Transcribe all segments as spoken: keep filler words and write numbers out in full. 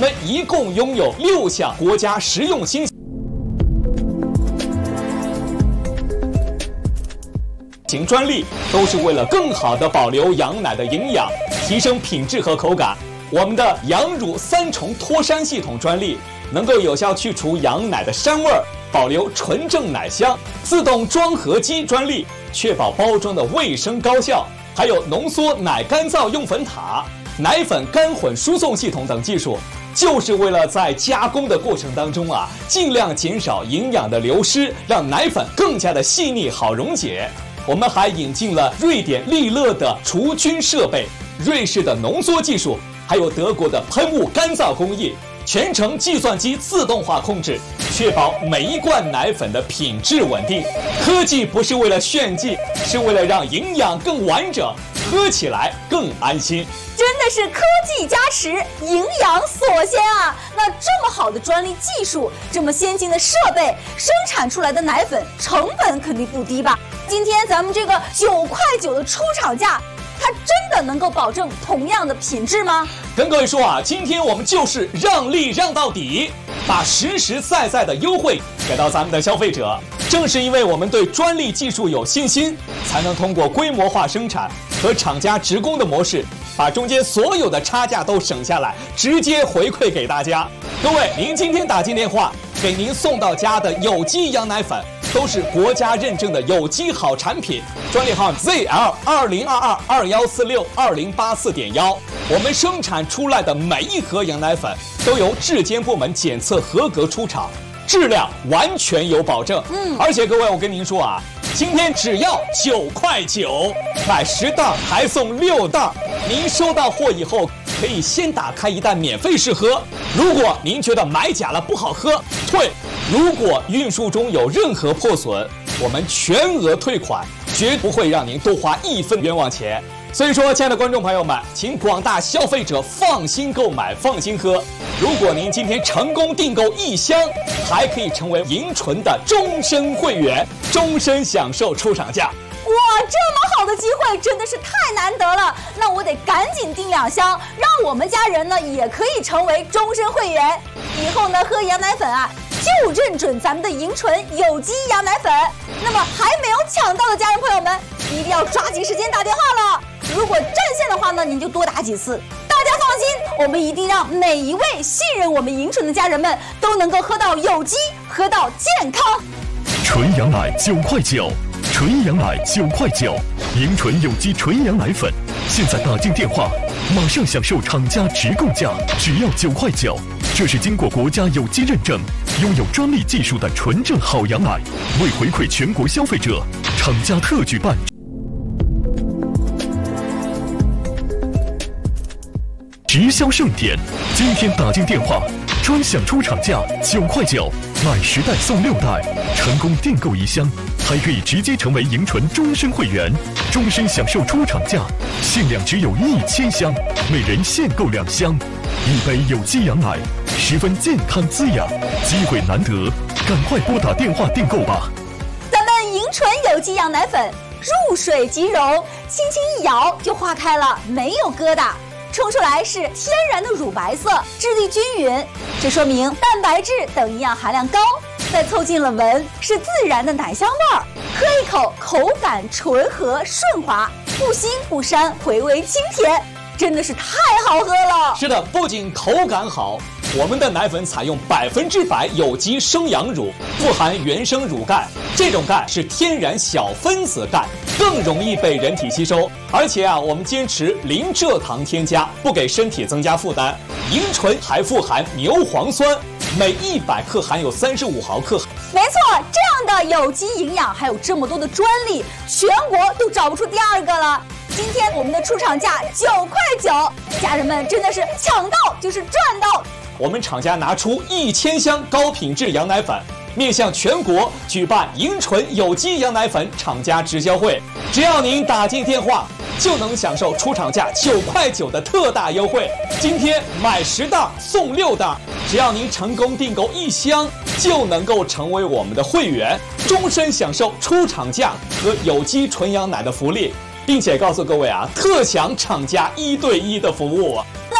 们一共拥有六项国家实用新型专利，都是为了更好地保留羊奶的营养，提升品质和口感。我们的羊乳三重脱膻系统专利能够有效去除羊奶的膻味，保留纯正奶香。自动装盒机专利确保包装的卫生高效。还有浓缩奶干燥用粉塔、奶粉干混输送系统等技术，就是为了在加工的过程当中啊，尽量减少营养的流失，让奶粉更加的细腻好溶解。我们还引进了瑞典利乐的除菌设备、瑞士的浓缩技术，还有德国的喷雾干燥工艺，全程计算机自动化控制，确保每一罐奶粉的品质稳定。科技不是为了炫技，是为了让营养更完整，喝起来更安心。 真的是科技加持，营养所先啊！那这么好的专利技术，这么先进的设备，生产出来的奶粉成本肯定不低吧？今天咱们这个九块九的出厂价，它真的能够保证同样的品质吗？ 跟各位说啊，今天我们就是让利让到底，把实实在在的优惠给到咱们的消费者。正是因为我们对专利技术有信心，才能通过规模化生产和厂家直供的模式，把中间所有的差价都省下来，直接回馈给大家。各位，您今天打进电话，给您送到家的有机羊奶粉都是国家认证的有机好产品，专利号 Z L 二零二二二幺四六二零八四点幺。我们生产出来的每一盒羊奶粉都由质监部门检测合格出厂，质量完全有保证。嗯，而且各位，我跟您说啊，今天只要九块九，买十袋还送六袋。您收到货以后，可以先打开一袋免费试喝。如果您觉得买假了不好喝，退。如果运输中有任何破损，我们全额退款，绝不会让您多花一分冤枉钱。所以说，亲爱的观众朋友们，请广大消费者放心购买，放心喝。如果您今天成功订购一箱，还可以成为银纯的终身会员，终身享受出厂价。 哇，这么好的机会真的是太难得了，那我得赶紧订两箱，让我们家人呢也可以成为终身会员。以后呢喝羊奶粉啊，就认准咱们的银纯有机羊奶粉。那么还没有抢到的家人朋友们，一定要抓紧时间打电话了。如果占线的话呢，您就多打几次。大家放心，我们一定让每一位信任我们银纯的家人们都能够喝到有机，喝到健康。 纯羊奶九块九。纯羊奶九块九，银纯有机纯羊奶粉，现在打进电话，马上享受厂家直供价，只要九块九。这是经过国家有机认证、拥有专利技术的纯正好羊奶。为回馈全国消费者，厂家特举办直销盛典，今天打进电话，专享出厂价九块九，买十袋送六袋，成功订购一箱，还可以直接成为银纯终身会员，终身享受出厂价，限量只有一千箱，每人限购两箱，一杯有机羊奶，十分健康滋养，机会难得，赶快拨打电话订购吧。 咱们银纯有机羊奶粉入水即溶，轻轻一摇就化开了，没有疙瘩。冲出来是天然的乳白色，质地均匀，这说明蛋白质等营养含量高。再凑近了闻，是自然的奶香味儿，喝一口口感醇和顺滑，不腥不膻，回味清甜，真的是太好喝了。 是的，不仅口感好，我们的奶粉采用百分之百有机生羊乳，富含原生乳钙，这种钙是天然小分子钙，更容易被人体吸收。而且啊，我们坚持零蔗糖添加，不给身体增加负担。银纯还富含牛磺酸，每一百克含有三十五毫克。 没错，这样的有机营养还有这么多的专利，全国都找不出第二个了。今天我们的出厂价九块九，家人们真的是抢到就是赚到。 我们厂家拿出一千箱高品质羊奶粉，面向全国举办银纯有机羊奶粉厂家直销会，只要您打进电话，就能享受出厂价九块九的特大优惠。今天买十袋送六袋，只要您成功订购一箱，就能够成为我们的会员，终身享受出厂价和有机纯羊奶的福利，并且告诉各位啊，特享厂家一对一的服务。 那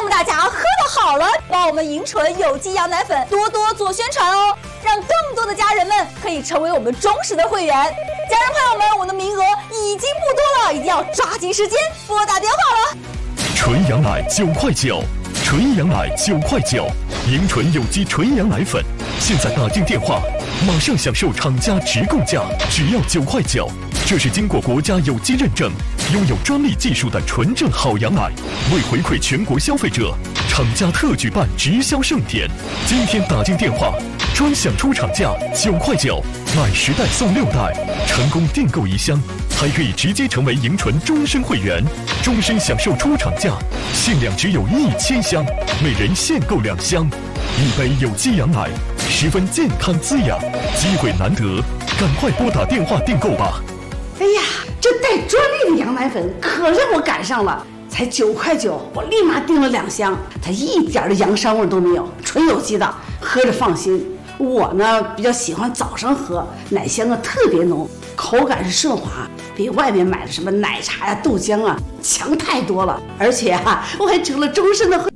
么大家喝得好了，帮我们银纯有机羊奶粉多多做宣传哦，让更多的家人们可以成为我们忠实的会员。家人朋友们，我们的名额已经不多了，一定要抓紧时间拨打电话了。 纯羊奶九块九，纯羊奶九块九，银纯有机纯羊奶粉，现在打进电话，马上享受厂家直供价，只要九块九。这是经过国家有机认证、拥有专利技术的纯正好羊奶。为回馈全国消费者，厂家特举办直销盛典，今天打进电话，专享出厂价九块九，买十袋送六袋，成功订购一箱，还可以直接成为银纯终身会员，终身享受出厂价，限量只有一千箱，每人限购两箱，一杯有机羊奶，十分健康滋养，机会难得，赶快拨打电话订购吧。 哎呀，这带专利的羊奶粉可让我赶上了，才九块九，我立马订了两箱，它一点的羊膻味都没有，纯有机的，喝着放心。我呢比较喜欢早上喝，奶香啊特别浓，口感是顺滑，比外面买的什么奶茶呀、豆浆啊强太多了。而且啊，我还成了终身的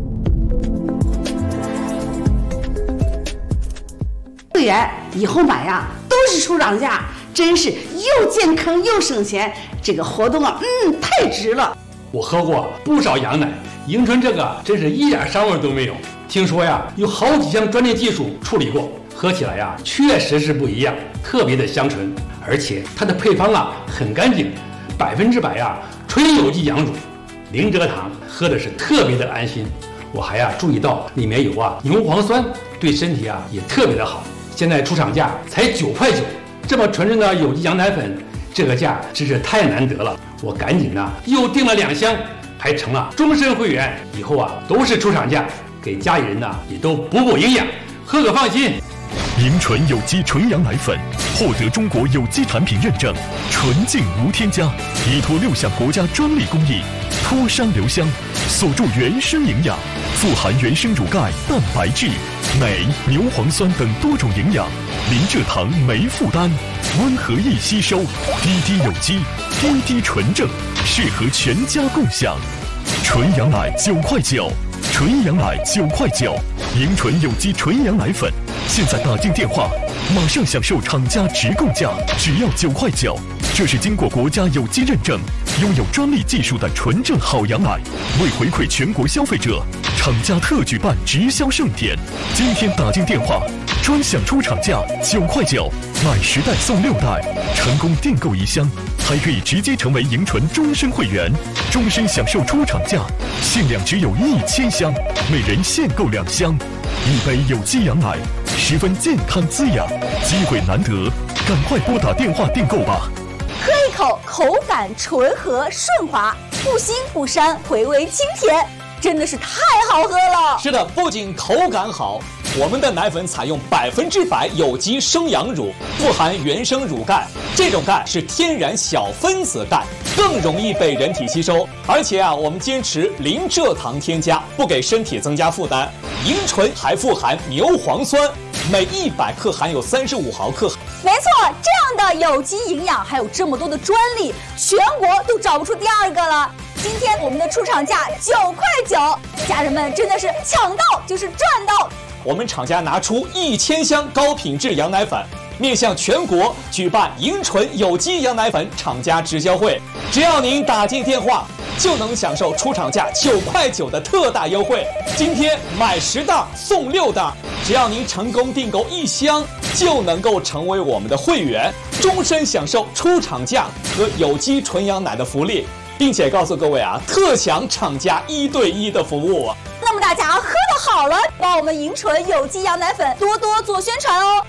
会员，以后买呀都是出厂价，真是又健康又省钱。这个活动啊，嗯，太值了。 我喝过不少羊奶，银纯这个真是一点膻味都没有。听说呀，有好几项专利技术处理过，喝起来呀确实是不一样，特别的香醇，而且它的配方啊很干净，百分之百呀纯有机羊乳，零蔗糖，喝的是特别的安心。我还呀注意到里面有啊牛磺酸，对身体啊也特别的好。现在出厂价才九块九，这么纯正的有机羊奶粉，这个价真是太难得了。我赶紧呢又订了两箱，还成了终身会员，以后啊都是出厂价，给家里人呢也都补补营养，喝个放心。 银纯有机纯羊奶粉获得中国有机产品认证，纯净无添加，依托六项国家专利工艺，脱熵留香，锁住原生营养，富含原生乳钙、蛋白质、镁、牛磺酸等多种营养，零蔗糖没负担，温和易吸收，滴滴有机，滴滴纯正，适合全家共享。纯羊奶九块九，纯羊奶九块九，银纯有机纯羊奶粉，现在打进电话，马上享受厂家直供价，只要九块九。这是经过国家有机认证、拥有专利技术的纯正好羊奶。为回馈全国消费者，厂家特举办直销盛典，今天打进电话，专享出厂价九块九，买十袋送六袋，成功订购一箱，还可以直接成为银纯终身会员，终身享受出厂价，限量只有一千箱，每人限购两箱，一杯有机羊奶，十分健康滋养，机会难得，赶快拨打电话订购吧。 喝一口，口感醇和顺滑，不腥不膻，回味清甜，真的是太好喝了。 是的，不仅口感好，我们的奶粉采用百分之百有机生羊乳，富含原生乳钙，这种钙是天然小分子钙，更容易被人体吸收。而且啊，我们坚持零蔗糖添加，不给身体增加负担。银纯还富含牛磺酸，每一百克含有三十五毫克。 没错，这样的有机营养还有这么多的专利，全国都找不出第二个了。今天我们的出厂价九块九，家人们真的是抢到就是赚到。 我们厂家拿出一千箱高品质羊奶粉，面向全国举办银纯有机羊奶粉厂家直销会，只要您打进电话，就能享受出厂价九块九的特大优惠。今天买十袋送六袋，只要您成功订购一箱，就能够成为我们的会员，终身享受出厂价和有机纯羊奶的福利，并且告诉各位啊，特享厂家一对一的服务。 那么大家喝得好了，帮我们银纯有机羊奶粉多多做宣传哦。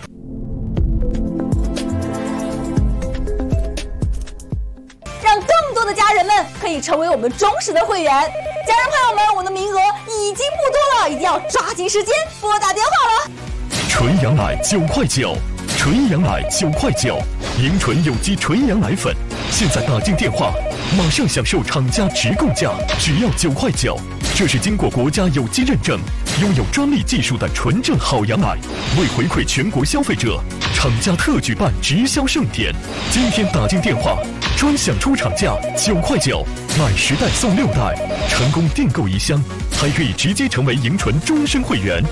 让更多的家人们可以成为我们忠实的会员。家人朋友们，我的名额已经不多了，一定要抓紧时间拨打电话了。 纯羊奶九块九， 纯羊奶九块九，迎纯有机纯羊奶粉，现在打进电话，马上享受厂家直供价，只要九块九。这是经过国家有机认证、拥有专利技术的纯正好羊奶。为回馈全国消费者，厂家特举办直销盛典，今天打进电话，专享出厂价九块九，买十袋送六袋，成功订购一箱，还可以直接成为迎纯终身会员。